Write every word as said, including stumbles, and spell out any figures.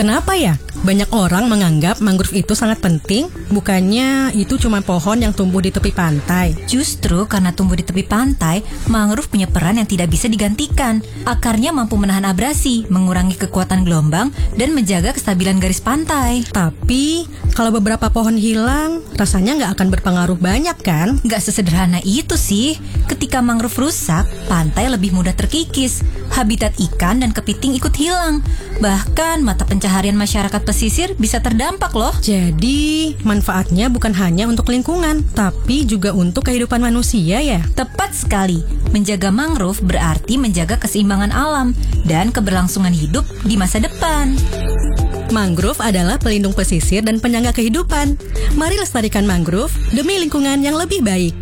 Kenapa ya? Banyak orang menganggap mangrove itu sangat penting, bukannya itu cuma pohon yang tumbuh di tepi pantai. Justru karena tumbuh di tepi pantai, mangrove punya peran yang tidak bisa digantikan. Akarnya mampu menahan abrasi, mengurangi kekuatan gelombang, dan menjaga kestabilan garis pantai. Tapi, kalau beberapa pohon hilang, rasanya nggak akan berpengaruh banyak kan? Nggak sesederhana itu sih. Ketika mangrove rusak, pantai lebih mudah terkikis. Habitat ikan dan kepiting ikut hilang. Bahkan mata pencaharian masyarakat pesisir bisa terdampak loh. Jadi, manfaatnya bukan hanya untuk lingkungan, tapi juga untuk kehidupan manusia ya? Tepat sekali. Menjaga mangrove berarti menjaga keseimbangan alam dan keberlangsungan hidup di masa depan. Mangrove adalah pelindung pesisir dan penyangga kehidupan. Mari lestarikan mangrove demi lingkungan yang lebih baik.